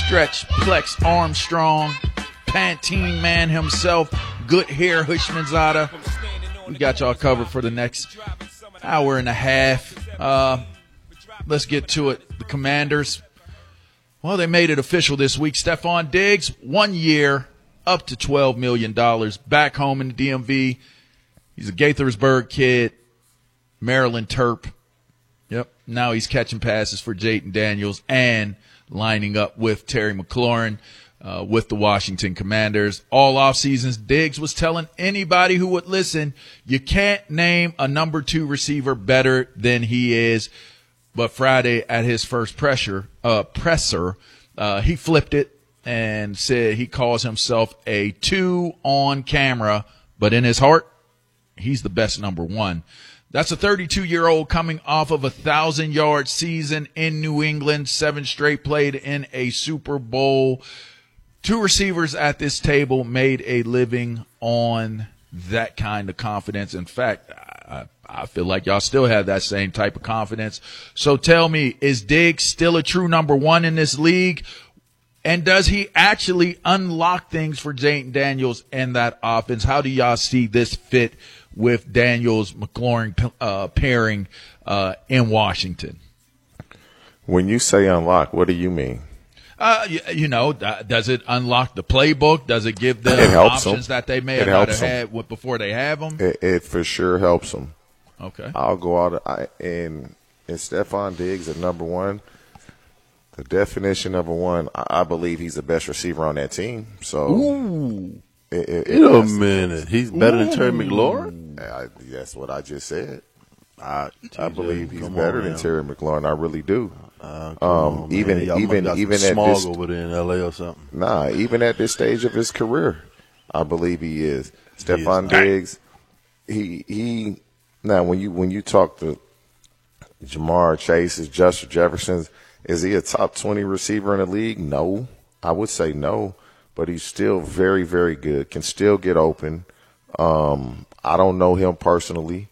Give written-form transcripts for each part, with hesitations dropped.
Stretch Plex Armstrong, Pantene Man himself, Good Hair Hushmanzada. We got y'all covered for the next hour and a half. Let's get to it. The Commanders, well, they made it official this week. Stephon Diggs, 1 year, up to $12 million, back home in the DMV. He's a Gaithersburg kid, Maryland Terp. Yep. Now he's catching passes for Jayden Daniels and lining up with Terry McLaurin with the Washington Commanders. All off seasons, Diggs was telling anybody who would listen, you can't name a number 2 receiver better than he is. But Friday at his first presser, he flipped it and said he calls himself a 2 on camera, but in his heart, he's the best number 1. That's a 32-year-old coming off of a 1,000-yard season in New England, 7 straight played in a Super Bowl. 2 receivers at this table made a living on that kind of confidence. In fact, I feel like y'all still have that same type of confidence. So tell me, is Diggs still a true number 1 in this league? And does he actually unlock things for Jayden Daniels and that offense? How do y'all see this fit with Daniels McLaurin pairing in Washington? When you say unlock, what do you mean? Does it unlock the playbook? Does it give them options that they may have not had before they have them? It for sure helps them. Okay. I'll go out and Stephon Diggs at number 1. The definition of a 1, I believe he's the best receiver on that team. So, Wait a minute. He's better than Terry McLaurin? That's what I just said. I believe he's better than Terry McLaurin. I really do. Even at this over there in LA or something. Nah, even at this stage of his career, I believe he is. Stephon Diggs, he now when you talk to Jamar Chase's, Justin Jefferson's, is he a top 20 receiver in the league? No. I would say no, but he's still very, very good, can still get open. I don't know him personally.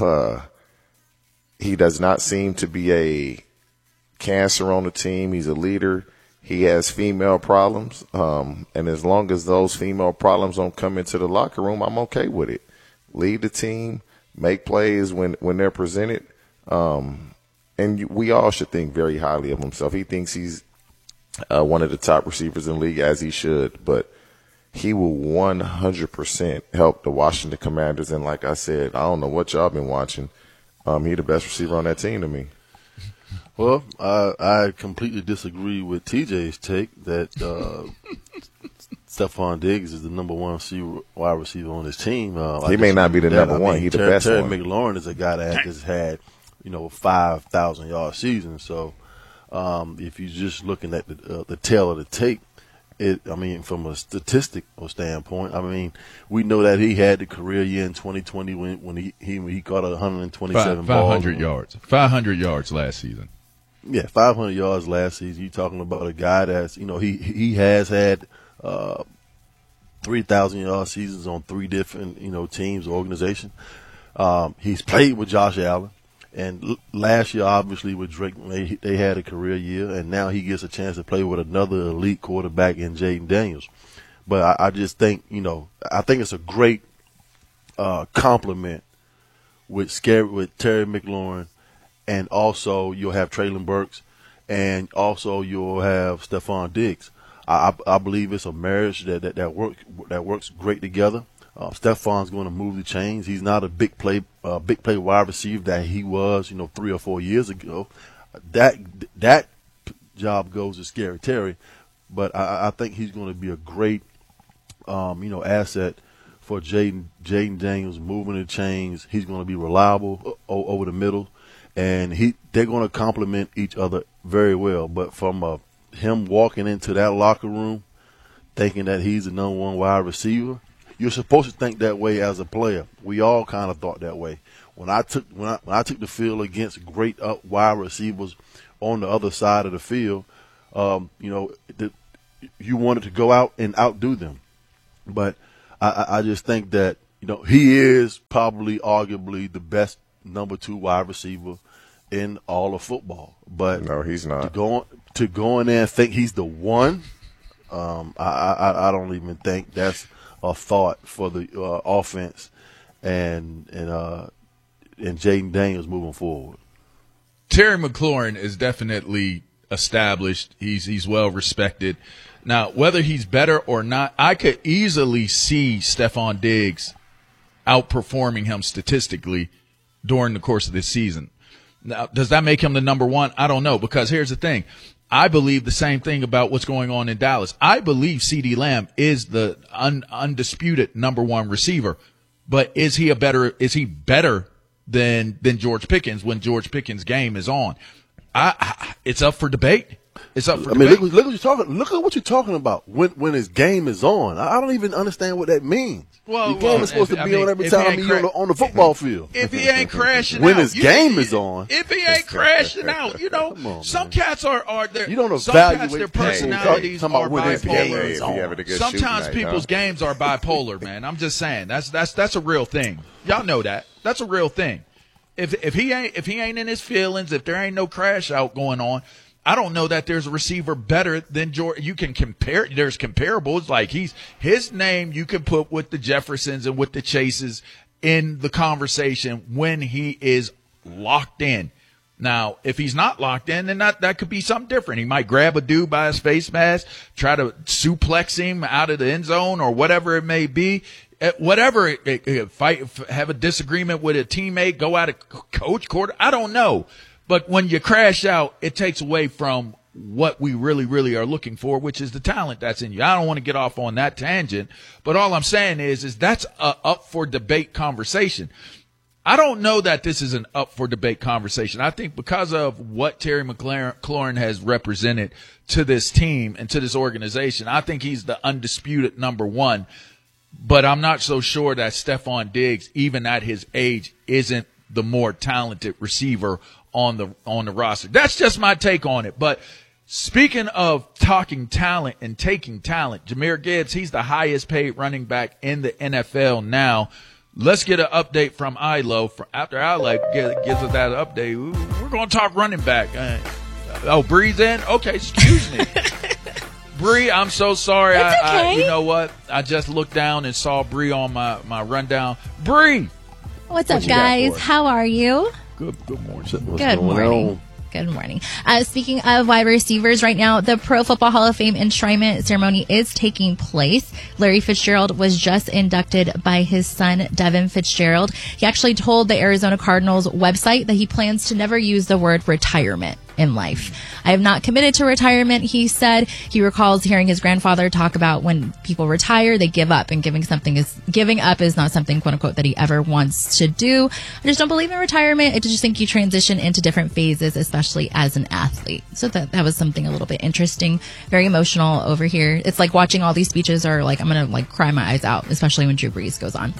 He does not seem to be a cancer on the team. He's a leader. He has female problems. And as long as those female problems don't come into the locker room, I'm okay with it. Lead the team, make plays when they're presented. And we all should think very highly of himself. He thinks he's one of the top receivers in the league, as he should. But he will 100% help the Washington Commanders. And like I said, I don't know what y'all been watching. He the best receiver on that team to me. Well, I completely disagree with TJ's take that Stephon Diggs is the number 1 wide receiver on his team. He may not be the number 1. He's the best Terry one. McLaurin is a guy that has had, 5,000-yard seasons. So if you're just looking at the tail of the tape, from a statistical standpoint, we know that he had the career year in 2020 when he caught 127 balls. 500 yards. 500 yards last season. Yeah, 500 yards last season. You're talking about a guy that's, he has had 3,000-yard seasons on 3 different, teams, organizations. He's played with Josh Allen. And last year, obviously, with Drake, they had a career year, and now he gets a chance to play with another elite quarterback in Jayden Daniels. But I just think, I think it's a great compliment with Terry McLaurin, and also you'll have Treylon Burks, and also you'll have Stephon Diggs. I believe it's a marriage that works great together. Stephon's going to move the chains. He's not a big play wide receiver that he was, 3 or 4 years ago. That job goes to Scary Terry, but I think he's going to be a great, asset for Jayden Daniels, moving the chains. He's going to be reliable over the middle, and they're going to complement each other very well. But from him walking into that locker room, thinking that he's the number 1 wide receiver. You're supposed to think that way as a player. We all kind of thought that way. When I took the field against great wide receivers on the other side of the field, you wanted to go out and outdo them. But I just think that he is probably arguably the best number 2 wide receiver in all of football. But no, he's not. to go in there and think he's the one, I don't even think that's a thought for the offense and Jaden Daniels moving forward. Terry McLaurin is definitely established. He's well respected. Now, whether he's better or not, I could easily see Stephon Diggs outperforming him statistically during the course of this season. Now, does that make him the number one? I don't know, because here's the thing. I believe the same thing about what's going on in Dallas. I believe CeeDee Lamb is the undisputed number one receiver, but is he better than George Pickens when George Pickens' game is on? It's up for debate. It's up for debate. Look at what you're talking about. When his game is on, I don't even understand what that means. Your game is supposed to be on every time you're on the football field. If he ain't crashing when out, his game is on. If he ain't crashing out, some cats are there. You don't some evaluate cats, their personalities are bipolar. Sometimes people's games are bipolar, man. I'm just saying that's a real thing. Y'all know that. That's a real thing. If he ain't in his feelings, if there ain't no crash out going on, I don't know that there's a receiver better than George. You can compare. There's comparables. Like his name you can put with the Jeffersons and with the Chases in the conversation when he is locked in. Now, if he's not locked in, then that could be something different. He might grab a dude by his face mask, try to suplex him out of the end zone or whatever it may be. Whatever, fight, have a disagreement with a teammate, go out of coach quarter. I don't know. But when you crash out, it takes away from what we really, really are looking for, which is the talent that's in you. I don't want to get off on that tangent, but all I'm saying is that's a up for debate conversation. I don't know that this is an up for debate conversation. I think because of what Terry McLaurin has represented to this team and to this organization, I think he's the undisputed number one. But I'm not so sure that Stephon Diggs, even at his age, isn't the more talented receiver on the roster. That's just my take on it. But speaking of talking talent and taking talent, Jahmyr Gibbs, he's the highest paid running back in the NFL now. Let's get an update from Ilo. After Ilo gives us that update, we're going to talk running back. Bree's in? Okay, excuse me. Bree, I'm so sorry. Okay. You know what? I just looked down and saw Bree on my rundown. Bree! What's up, guys? How are you? Good morning. Good morning. Good morning. Speaking of wide receivers right now, the Pro Football Hall of Fame enshrinement ceremony is taking place. Larry Fitzgerald was just inducted by his son, Devin Fitzgerald. He actually told the Arizona Cardinals website that he plans to never use the word retirement in life. I have not committed to retirement, he said. He recalls hearing his grandfather talk about when people retire, they give up, and giving up is not something, quote unquote, that he ever wants to do. I just don't believe in retirement. I just think you transition into different phases, especially as an athlete. So that was something a little bit interesting, very emotional over here. It's like watching all these speeches are like, I'm going to cry my eyes out, especially when Drew Brees goes on.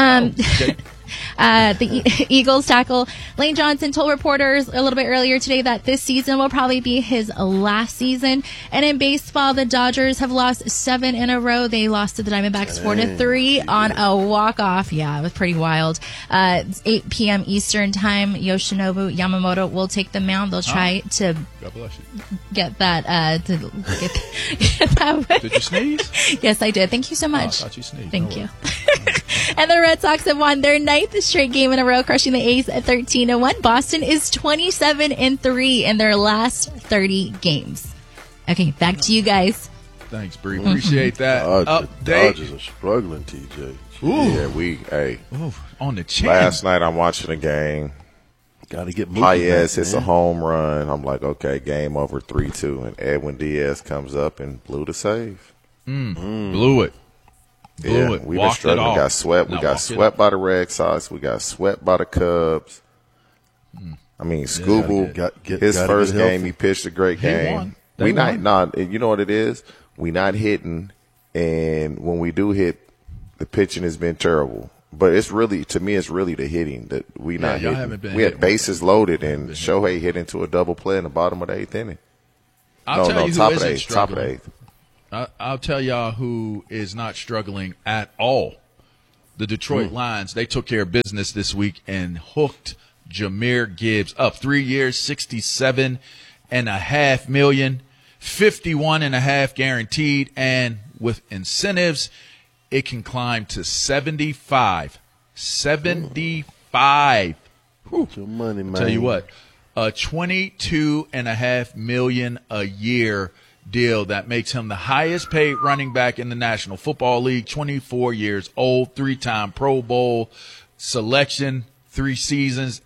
The Eagles tackle Lane Johnson told reporters a little bit earlier today that this season will probably be his last season. And in baseball, the Dodgers have lost 7 in a row. They lost to the Diamondbacks 4-3 on a walk-off. Yeah, it was pretty wild. It's 8 p.m. Eastern time. Yoshinobu Yamamoto will take the mound. They'll try to get that. Get that. Did you sneeze? Yes, I did. Thank you so much. I thought you sneezed. Thank you. And the Red Sox have won their 9th straight game in a row, crushing the A's at 13-1. Boston is 27-3 in their last 30 games. Okay, back to you guys. Thanks, Bree. Appreciate that update. Dodgers are struggling, TJ. Yeah, on the chin. Last night I'm watching a game. Got to get moving. Paez hits a home run. I'm like, okay, game over 3-2. And Edwin Diaz comes up and blew the save. Blew it. Yeah, we've been struggling. We got swept. We got swept by the Red Sox. We got swept by the Cubs. I mean, Scooble, his first game, he pitched a great game. You know what it is? We not hitting, and when we do hit, the pitching has been terrible. But it's really, to me, it's really the hitting that we not hitting. We had bases loaded, and Shohei hit into a double play in the bottom of the 8th inning. Top of the 8th. I'll tell y'all who is not struggling at all. The Detroit Lions, they took care of business this week and hooked Jahmyr Gibbs up 3 years, $67 $50.5 million, $51.5 million guaranteed, and with incentives, it can climb to 75. 75. Whew. Your money, man. Tell you what, a $22.5 million a year deal that makes him the highest paid running back in the National Football League. 24 years old, 3-time Pro Bowl selection, 3 seasons,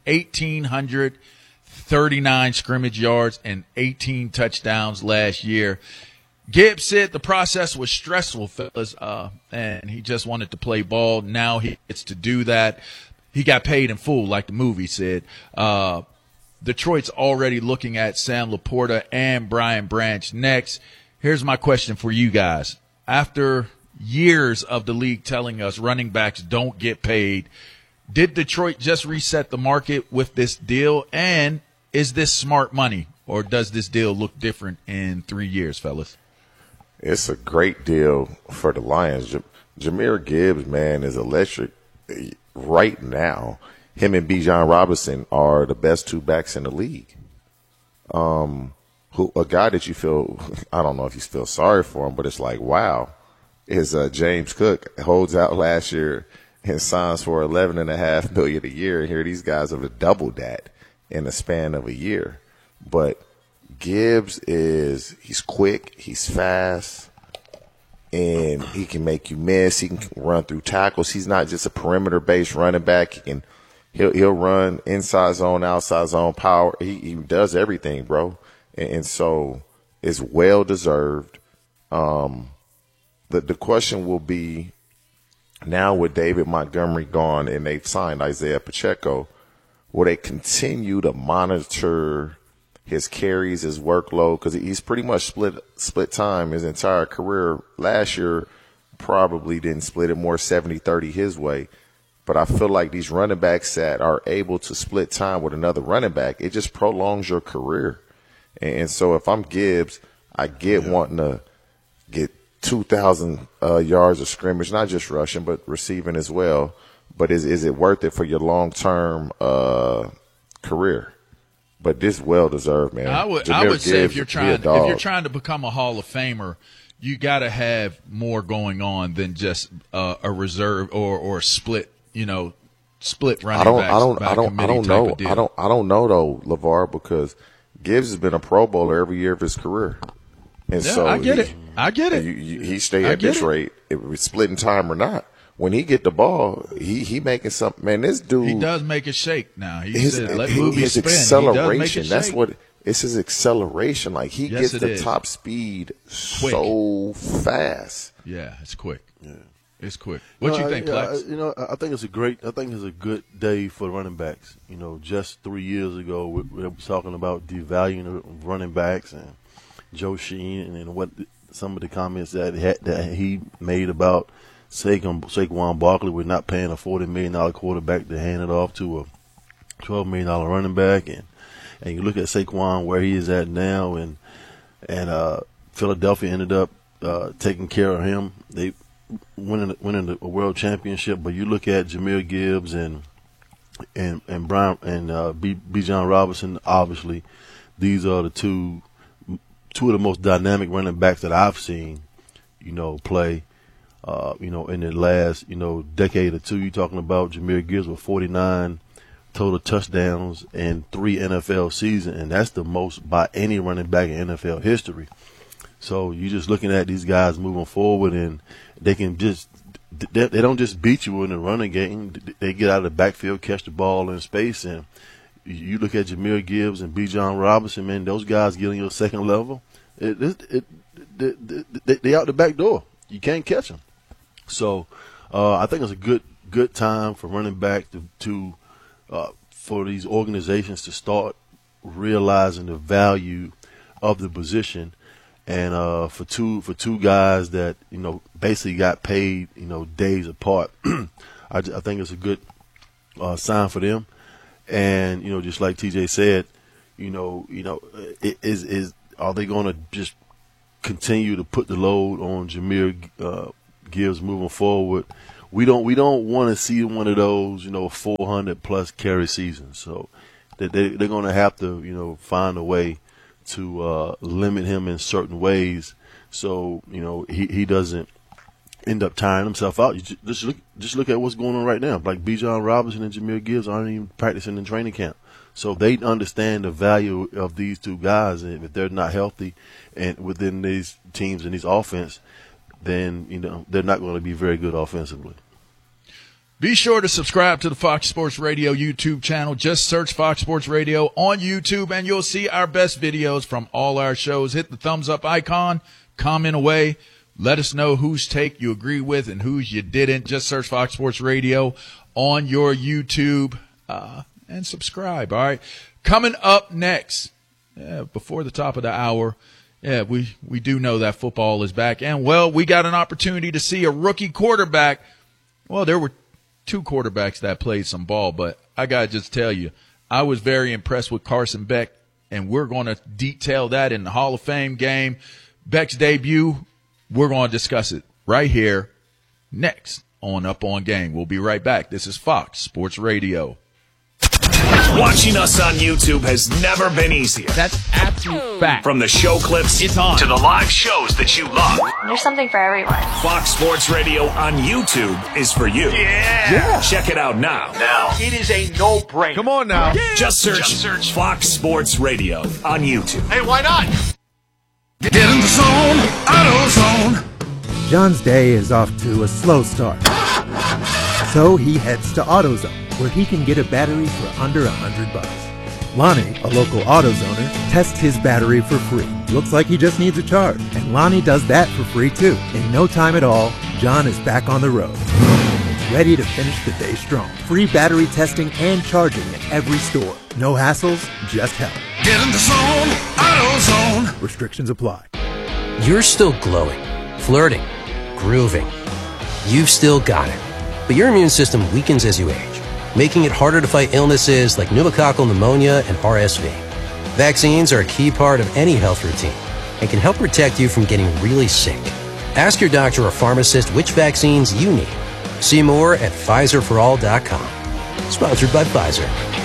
1,839 scrimmage yards and 18 touchdowns last year. Gibbs said the process was stressful, fellas, and he just wanted to play ball. Now he gets to do that. He got paid in full, like the movie said. Detroit's already looking at Sam Laporta and Brian Branch next. Here's my question for you guys. After years of the league telling us running backs don't get paid, did Detroit just reset the market with this deal? And is this smart money, or does this deal look different in 3 years, fellas? It's a great deal for the Lions. Jahmyr Gibbs, man, is electric right now. Him and Bijan Robinson are the best 2 backs in the league. A guy that you feel, I don't know if you feel sorry for him, but it's like, wow, is James Cook holds out last year and signs for $11.5 million a year. And here these guys have doubled that in the span of a year. But Gibbs he's quick, he's fast, and he can make you miss. He can run through tackles. He's not just a perimeter-based running back. He'll run inside zone, outside zone, power. He does everything, bro. And so it's well deserved. The question will be, now with David Montgomery gone and they've signed Isaiah Pacheco, will they continue to monitor his carries, his workload? Because he's pretty much split time his entire career. Last year, probably didn't split it more 70-30 his way. But I feel like these running backs that are able to split time with another running back, it just prolongs your career. And so if I'm Gibbs, I get wanting to get 2,000 yards of scrimmage, not just rushing, but receiving as well. But is it worth it for your long-term career? But this well-deserved, man. I would say if you're trying to become a Hall of Famer, you got to have more going on than just a reserve or a split. Split running backs. I don't know. I don't know though, LeVar, because Gibbs has been a Pro Bowler every year of his career, and so I get it. He stay at this rate, if it's splitting time or not. When he get the ball, he making something. Man, this dude, he does make it shake. Now his acceleration. That's what it's his acceleration. Like he gets the top speed so fast. Yeah, it's quick. Yeah. It's quick. What you think, Lex? I think it's a good day for running backs. Just 3 years ago, we were talking about devaluing running backs and Joe Sheen and what some of the comments that he made about Saquon Barkley. We're not paying a $40 million quarterback to hand it off to a $12 million running back, and you look at Saquon where he is at now, and Philadelphia ended up taking care of him. They winning a world championship, but you look at Jahmyr Gibbs and Brian and Bijan Robinson. Obviously, these are the two of the most dynamic running backs that I've seen, play. In the last decade or two. You're talking about Jahmyr Gibbs with 49 total touchdowns in 3 NFL seasons, and that's the most by any running back in NFL history. So you're just looking at these guys moving forward, and they can they don't just beat you in the running game. They get out of the backfield, catch the ball in space, and you look at Jahmyr Gibbs and Bijan Robinson, man, those guys get on your second level. They out the back door. You can't catch them. So I think it's a good time for running back to for these organizations to start realizing the value of the position. And for two guys that basically got paid days apart, I think it's a good sign for them. And just like TJ said, are they going to just continue to put the load on Jahmyr Gibbs moving forward? We don't want to see one of those 400 plus carry seasons. So they're going to have to find a way limit him in certain ways, so he doesn't end up tiring himself out. You just look at what's going on right now. Like Bijan Robinson and Jahmyr Gibbs aren't even practicing in training camp, so they understand the value of these two guys. And if they're not healthy and within these teams and these offense, then they're not going to be very good offensively. Be sure to subscribe to the Fox Sports Radio YouTube channel. Just search Fox Sports Radio on YouTube, and you'll see our best videos from all our shows. Hit the thumbs up icon, comment away. Let us know whose take you agree with and whose you didn't. Just search Fox Sports Radio on your YouTube and subscribe, all right? Coming up next, before the top of the hour, we do know that football is back. And, well, we got an opportunity to see a rookie quarterback. Well, there were two quarterbacks that played some ball, but I got to just tell you, I was very impressed with Carson Beck, and we're going to detail that in the Hall of Fame game. Beck's debut, we're going to discuss it right here next on Up On Game. We'll be right back. This is Fox Sports Radio. Watching us on YouTube has never been easier. That's absolute fact. From the show clips It's on. to the live shows that you love. There's something for everyone. Fox Sports Radio on YouTube is for you. Yeah. Check it out now. It is a no-brainer. Come on now. Just search Fox Sports Radio on YouTube. Hey, why not? Get in the zone, AutoZone. John's day is off to a slow start. So he heads to AutoZone, where he can get a battery for under $100. Lonnie, a local AutoZoner, tests his battery for free. Looks like he just needs a charge, and Lonnie does that for free too. In no time at all, John is back on the road, ready to finish the day strong. Free battery testing and charging at every store. No hassles, just help. Get in the zone, AutoZone. Restrictions apply. You're still glowing, flirting, grooving. You've still got it. But your immune system weakens as you age, making it harder to fight illnesses like pneumococcal pneumonia and RSV. Vaccines are a key part of any health routine and can help protect you from getting really sick. Ask your doctor or pharmacist which vaccines you need. See more at PfizerForAll.com. Sponsored by Pfizer.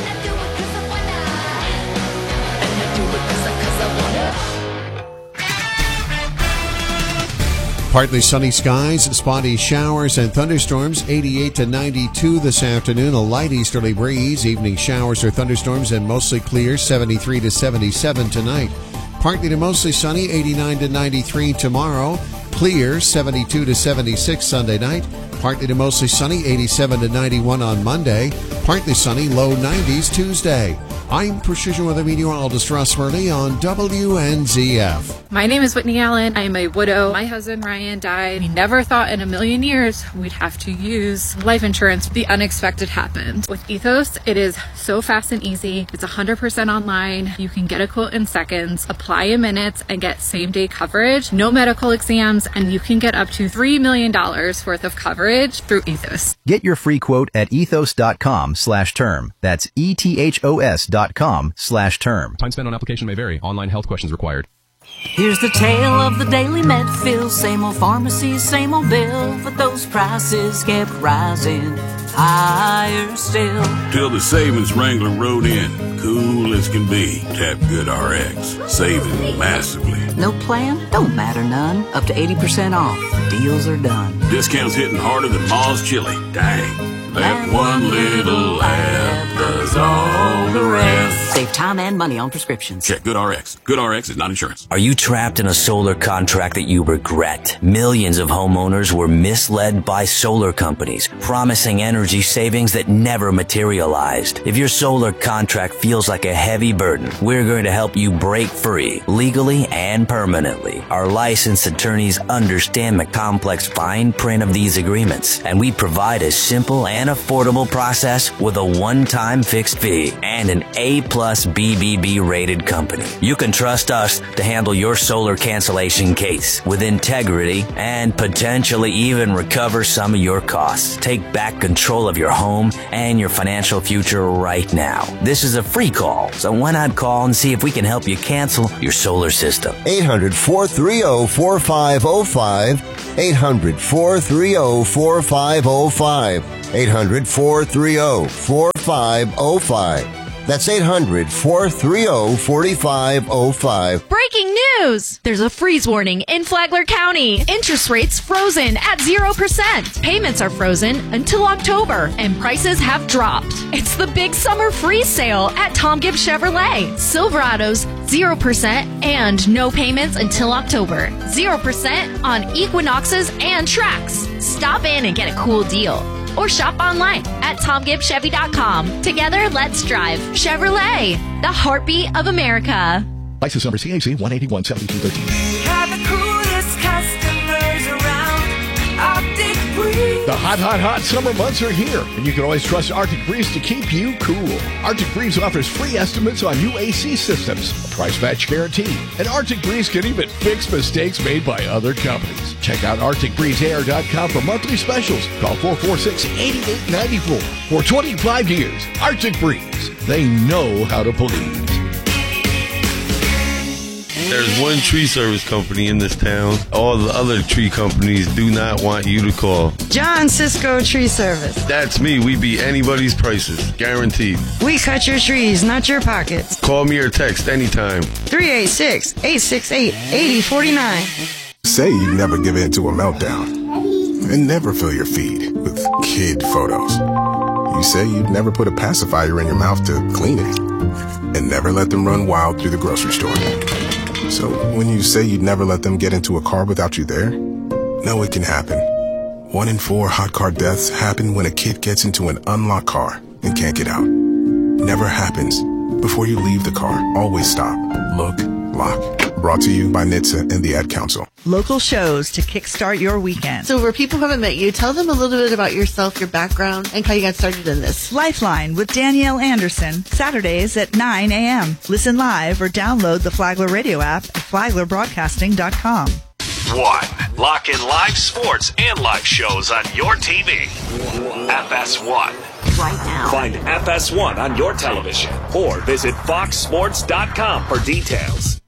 Partly sunny skies, spotty showers and thunderstorms, 88 to 92 this afternoon. A light easterly breeze, evening showers or thunderstorms and mostly clear, 73 to 77 tonight. Partly to mostly sunny, 89 to 93 tomorrow. Clear, 72 to 76 Sunday night. Partly to mostly sunny, 87 to 91 on Monday. Partly sunny, low 90s Tuesday. I'm Precision Weather Meteorologist Russ Murley on WNZF. My name is Whitney Allen. I am a widow. My husband Ryan died. We never thought in a million years we'd have to use life insurance. The unexpected happened. With Ethos, it is so fast and easy. It's 100% online. You can get a quote in seconds, apply in minutes, and get same-day coverage. No medical exams, and you can get up to $3 million worth of coverage through Ethos. Get your free quote at ethos.com/term. That's ethos.com/term. Time spent on application may vary. Online health questions required. Here's the tale of the daily Medfield. Same old pharmacy, same old bill, but those prices kept rising higher still. Till the savings wrangler rode in, cool as can be. Tap GoodRx, saving massively. No plan? Don't matter none. Up to 80% off. The deals are done. Discounts hitting harder than Ma's chili. Dang. That one little app does all the rest. Save time and money on prescriptions. Check GoodRx. GoodRx is not insurance. Are you trapped in a solar contract that you regret? Millions of homeowners were misled by solar companies, promising energy savings that never materialized. If your solar contract feels like a heavy burden, we're going to help you break free, legally and permanently. Our licensed attorneys understand the complex fine print of these agreements, and we provide a simple and affordable process with a one-time fixed fee and an A+ BBB rated company. You can trust us to handle your solar cancellation case with integrity and potentially even recover some of your costs. Take back control of your home and your financial future right now. This is a free call, so why not call and see if we can help you cancel your solar system? 800-430-4505. 800-430-4505. 800-430-4505. That's 800-430-4505. Breaking news! There's a freeze warning in Flagler County. Interest rates frozen at 0%. Payments are frozen until October, and prices have dropped. It's the big summer freeze sale at Tom Gibbs Chevrolet. Silverados, 0% and no payments until October. 0% on Equinoxes and Trax. Stop in and get a cool deal. Or shop online at TomGibbsChevy.com. Together, let's drive. Chevrolet, the heartbeat of America. License number CAC 1817213. Have the coolest customers around. Arctic Breeze. The hot summer months are here, and you can always trust Arctic Breeze to keep you cool. Arctic Breeze offers free estimates on new AC systems, a price match guarantee, and Arctic Breeze can even fix mistakes made by other companies. Check out ArcticBreezeAir.com for monthly specials. Call 446-8894. For 25 years, Arctic Breeze. They know how to please. There's one tree service company in this town. All the other tree companies do not want you to call. John Cisco Tree Service. That's me. We beat anybody's prices. Guaranteed. We cut your trees, not your pockets. Call me or text anytime. 386-868-8049. Say you never give in to a meltdown. And never fill your feed with kid photos. You say you'd never put a pacifier in your mouth to clean it. And never let them run wild through the grocery store. So when you say you'd never let them get into a car without you there, know it can happen. 1 in 4 hot car deaths happen when a kid gets into an unlocked car and can't get out. Never happens. Before you leave the car, always stop, look, lock. Brought to you by NHTSA and the Ad Council. Local shows to kickstart your weekend. So for people who haven't met you, tell them a little bit about yourself, your background, and how you got started in this. Lifeline with Danielle Anderson, Saturdays at 9 a.m. Listen live or download the Flagler Radio app at FlaglerBroadcasting.com. Lock in live sports and live shows on your TV. FS1. Right now. Find FS1 on your television or visit FoxSports.com for details.